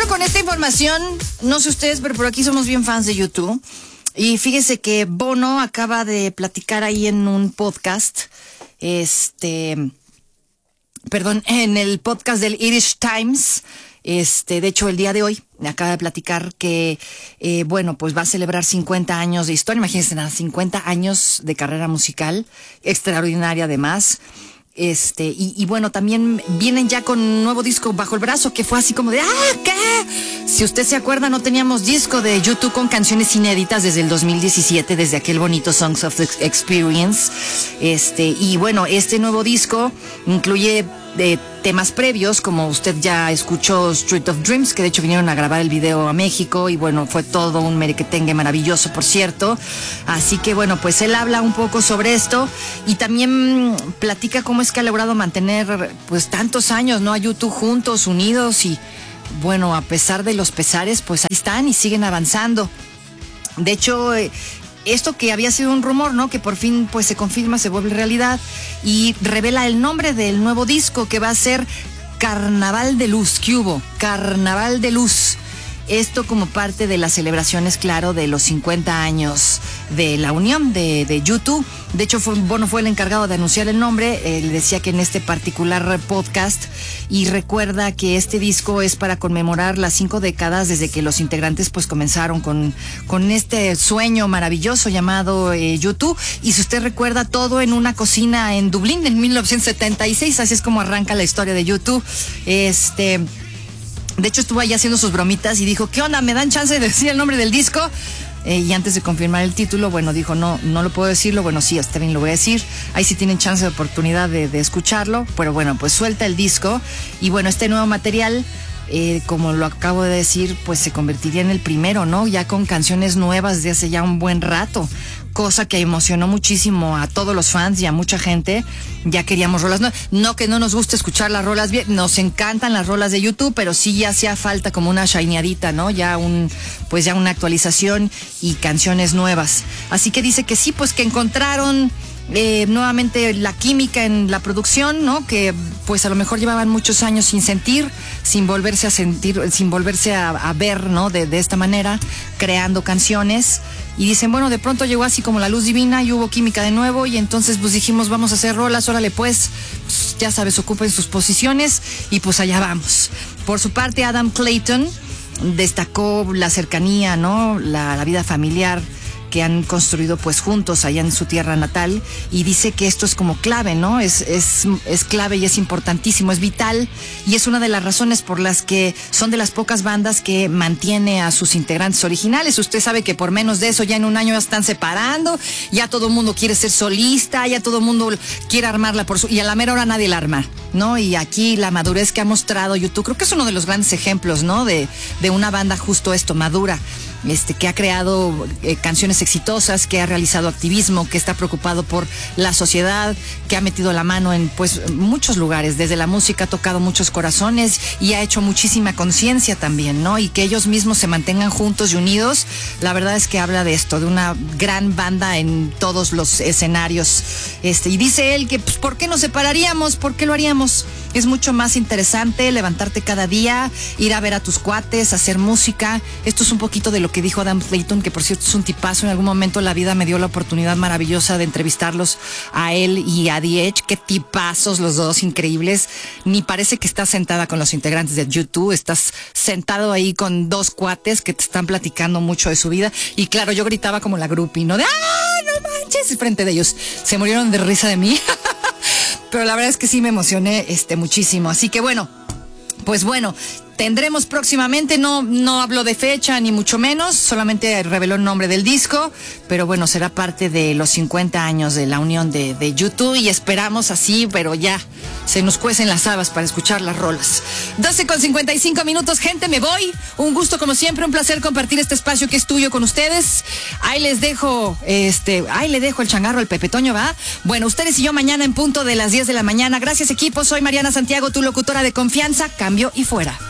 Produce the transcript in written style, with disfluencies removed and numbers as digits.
empiezo con esta información. No sé ustedes, pero por aquí somos bien fans de YouTube. Y fíjese que Bono acaba de platicar ahí en un podcast, en el podcast del Irish Times. De hecho, el día de hoy acaba de platicar que, pues va a celebrar 50 años de historia. Imagínense, 50 años de carrera musical, extraordinaria además. Y bueno, también vienen ya con un nuevo disco bajo el brazo, que fue así como de, ¿qué? Si usted se acuerda, no teníamos disco de YouTube con canciones inéditas desde el 2017, desde aquel bonito Songs of the Experience. Y bueno, este nuevo disco incluye temas previos, como usted ya escuchó Street of Dreams, que de hecho vinieron a grabar el video a México, y bueno, fue todo un merequetengue maravilloso, por cierto. Así que bueno, pues él habla un poco sobre esto y también platica cómo es que ha logrado mantener pues tantos años, ¿no? A YouTube juntos, unidos, y bueno, a pesar de los pesares, pues ahí están y siguen avanzando. De hecho, esto que había sido un rumor, ¿no? Que por fin pues se confirma, se vuelve realidad y revela el nombre del nuevo disco, que va a ser Carnaval de Luz. ¿Qué hubo? Carnaval de Luz. Esto como parte de las celebraciones, claro, de los 50 años de la unión de YouTube. De hecho, Bono fue el encargado de anunciar el nombre. Él decía que en este particular podcast, y recuerda que este disco es para conmemorar las 5 décadas desde que los integrantes pues comenzaron con este sueño maravilloso llamado YouTube. Y si usted recuerda, todo en una cocina en Dublín en 1976. Así es como arranca la historia de YouTube. De hecho, estuvo ahí haciendo sus bromitas y dijo, ¿qué onda? ¿Me dan chance de decir el nombre del disco? Y antes de confirmar el título, bueno, dijo, no lo puedo decirlo. Bueno, sí, está bien, lo voy a decir. Ahí sí tienen chance de oportunidad de escucharlo. Pero bueno, pues suelta el disco. Y bueno, este nuevo material, como lo acabo de decir, pues se convertiría en el primero, ¿no? Ya con canciones nuevas de hace ya un buen rato. Cosa que emocionó muchísimo a todos los fans y a mucha gente. Ya queríamos rolas nuevas. No que no nos guste escuchar las rolas bien, nos encantan las rolas de YouTube, pero sí ya hacía falta como una shineadita, ¿no? Ya una actualización y canciones nuevas. Así que dice que sí, pues que encontraron nuevamente la química en la producción, ¿no? Que pues a lo mejor llevaban muchos años sin volverse a ver, ¿no? De esta manera, creando canciones. Y dicen, bueno, de pronto llegó así como la luz divina y hubo química de nuevo, y entonces pues dijimos, vamos a hacer rolas, órale pues, ya sabes, ocupen sus posiciones y pues allá vamos. Por su parte, Adam Clayton destacó la cercanía, ¿no? La vida familiar que han construido pues juntos allá en su tierra natal, y dice que esto es como clave, ¿no? Es clave y es importantísimo, es vital, y es una de las razones por las que son de las pocas bandas que mantiene a sus integrantes originales. Usted sabe que por menos de eso ya en un año ya están separando, ya todo el mundo quiere ser solista, ya todo el mundo quiere armarla y a la mera hora nadie la arma, ¿no? Y aquí la madurez que ha mostrado YouTube, creo que es uno de los grandes ejemplos, ¿no? De una banda justo esto, madura, que ha creado canciones exitosas, que ha realizado activismo, que está preocupado por la sociedad, que ha metido la mano en pues muchos lugares, desde la música ha tocado muchos corazones y ha hecho muchísima conciencia también, ¿no? Y que ellos mismos se mantengan juntos y unidos, la verdad es que habla de esto, de una gran banda en todos los escenarios. Y dice él que pues, ¿por qué nos separaríamos? ¿Por qué lo haríamos? Es mucho más interesante levantarte cada día, ir a ver a tus cuates, hacer música. Esto es un poquito de lo que dijo Adam Clayton, que por cierto es un tipazo. En algún momento la vida me dio la oportunidad maravillosa de entrevistarlos a él y a The Edge. Qué tipazos los dos, increíbles. Ni parece que estás sentada con los integrantes de YouTube, estás sentado ahí con dos cuates que te están platicando mucho de su vida. Y claro, yo gritaba como la groupie, ¿no? De ¡ah, no manches! Frente de ellos. Se murieron de risa de mí. Pero la verdad es que sí me emocioné muchísimo. Así que bueno, pues bueno, tendremos próximamente, no hablo de fecha ni mucho menos, solamente reveló el nombre del disco, pero bueno, será parte de los 50 años de la unión de YouTube, y esperamos así, pero ya se nos cuecen las habas para escuchar las rolas. 12:55, gente, me voy. Un gusto como siempre, un placer compartir este espacio que es tuyo con ustedes. Ahí les dejo, ahí le dejo el changarro al Pepe Toño, ¿va? Bueno, ustedes y yo mañana en punto de las 10 de la mañana. Gracias, equipo. Soy Mariana Santiago, tu locutora de confianza. Cambio y fuera.